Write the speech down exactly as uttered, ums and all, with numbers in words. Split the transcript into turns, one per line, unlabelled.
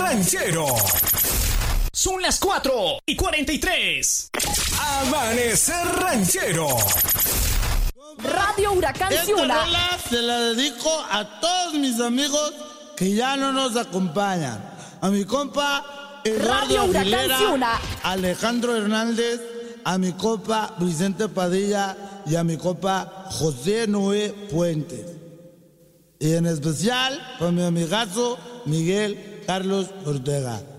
ranchero.
Son las cuatro y cuarenta y tres.
Amanecer ranchero.
Radio Huracán
Esta
Ciuna.
rola se la dedico a todos mis amigos que ya no nos acompañan. A mi compa Eduardo
Radio Huracán
Aguilera,
Ciuna.
Alejandro Hernández, a mi compa Vicente Padilla y a mi compa José Noé Puentes. Y en especial para mi amigazo Miguel Carlos Ortega.